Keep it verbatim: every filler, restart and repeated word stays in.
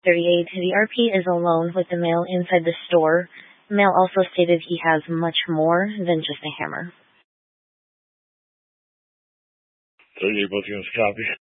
thirty-eight. The R P is alone with the male inside the store. The male also stated he has much more than just a hammer. thirty-eight, both units copy.